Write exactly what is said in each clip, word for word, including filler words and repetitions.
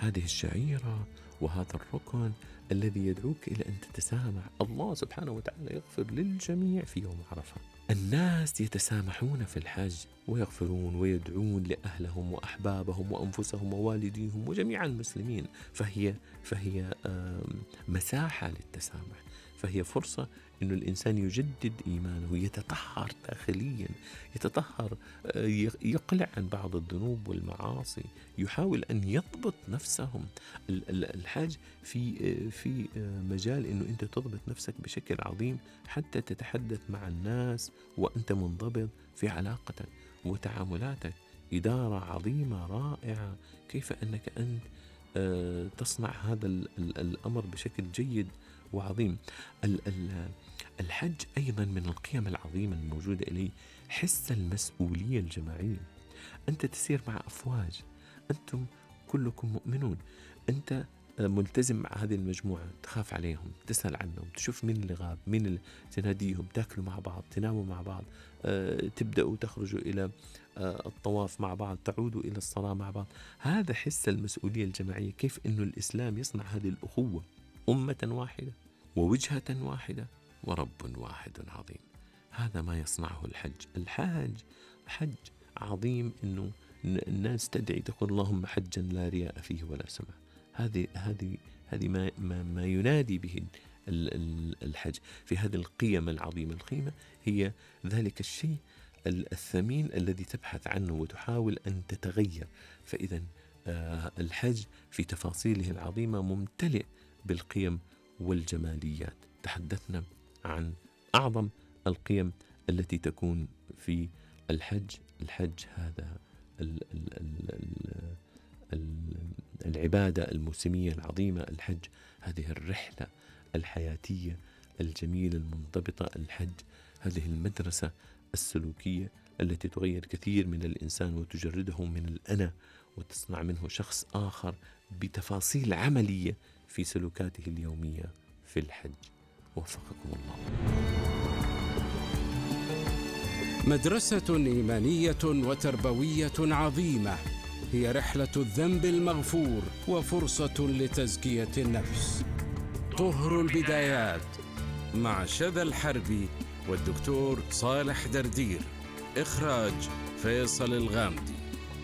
هذه الشعيرة وهذا الركن الذي يدعوك إلى أن تتسامح. الله سبحانه وتعالى يغفر للجميع في يوم عرفة. الناس يتسامحون في الحج ويغفرون ويدعون لأهلهم وأحبابهم وأنفسهم ووالديهم وجميع المسلمين، فهي فهي مساحة للتسامح، فهي فرصة إنه الإنسان يجدد إيمانه، يتطهر داخليا، يتطهر، يقلع عن بعض الذنوب والمعاصي، يحاول أن يضبط نفسهم. الحج في في مجال إنه أنت تضبط نفسك بشكل عظيم حتى تتحدث مع الناس وأنت منضبط في علاقتك وتعاملاتك. إدارة عظيمة رائعة، كيف أنك أنت تصنع هذا الأمر بشكل جيد وعظيم. الحج أيضا من القيم العظيمة الموجودة إليه حس المسؤولية الجماعية. أنت تسير مع أفواج، أنتم كلكم مؤمنون، أنت ملتزم مع هذه المجموعة، تخاف عليهم، تسأل عنهم، تشوف مين اللي غاب، مين اللي تناديهم، تاكلوا مع بعض، تناموا مع بعض، أه، تبدأوا تخرجوا إلى أه، الطواف مع بعض، تعودوا إلى الصلاة مع بعض. هذا حس المسؤولية الجماعية، كيف أنه الإسلام يصنع هذه الأخوة، أمة واحدة ووجهة واحدة ورب واحد عظيم. هذا ما يصنعه الحج. الحج حج عظيم، أنه الناس تدعي تقول اللهم حجا لا رياء فيه ولا سمع. هذه هذه هذه ما ما, ما ينادي به الحج في هذه القيم العظيمة. القيمة هي ذلك الشيء الثمين الذي تبحث عنه وتحاول أن تتغير. فإذا الحج في تفاصيله العظيمة ممتلئ بالقيم والجماليات. تحدثنا عن أعظم القيم التي تكون في الحج. الحج هذا ال ال ال ال العبادة الموسمية العظيمة. الحج هذه الرحلة الحياتية الجميلة المنضبطة. الحج هذه المدرسة السلوكية التي تغير كثير من الإنسان وتجرده من الأنا وتصنع منه شخص آخر بتفاصيل عملية في سلوكاته اليومية في الحج. وفقكم الله. مدرسة إيمانية وتربوية عظيمة هي رحلة الذنب المغفور وفرصة لتزكية النفس. طهر البدايات مع شذى الحربي والدكتور صالح دردير. إخراج فيصل الغامدي.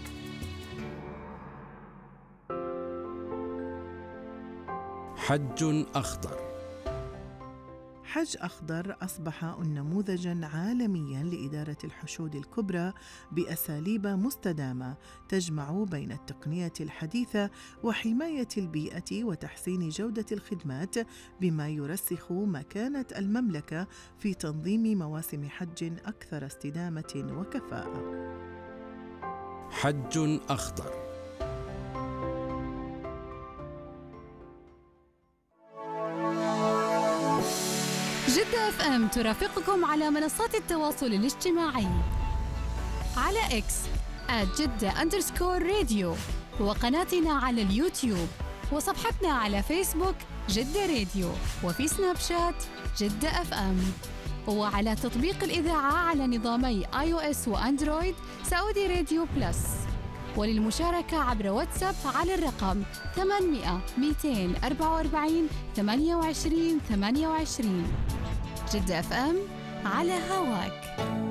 حج أخضر. حج أخضر أصبح نموذجاً عالمياً لإدارة الحشود الكبرى بأساليب مستدامة تجمع بين التقنية الحديثة وحماية البيئة وتحسين جودة الخدمات، بما يرسخ مكانة المملكة في تنظيم مواسم حج أكثر استدامة وكفاءة. حج أخضر. جدة اف ام ترافقكم على منصات التواصل الاجتماعي على اكس آت جدة أندرسكور راديو، وقناتنا على اليوتيوب، وصفحتنا على فيسبوك جدة راديو، وفي سناب شات جدة اف ام، وعلى تطبيق الإذاعة على نظامي آي أو إس وأندرويد سعودي راديو بلس. وللمشاركة عبر واتساب على الرقم ثمانمائة مئتين وأربعة وأربعين ثمانية وعشرين ثمانية وعشرين. جدة اف ام على هواك.